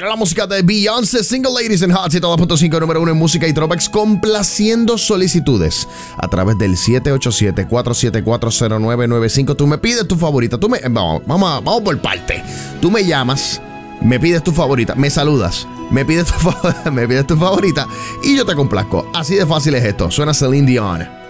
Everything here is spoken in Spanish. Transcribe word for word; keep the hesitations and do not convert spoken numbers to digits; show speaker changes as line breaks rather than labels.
Era la música de Beyoncé, Single Ladies in Hot ciento dos punto cinco, número uno en música y throwbacks, complaciendo solicitudes a través del siete ocho siete, cuatro siete cuatro, cero nueve nueve cinco. Tú me pides tu favorita. Tú me, vamos, vamos, a- vamos por parte. Tú me llamas, me pides tu favorita, me saludas, me pides tu, fa- me pides tu favorita y yo te complazco. Así de fácil es esto. Suena Celine Dion.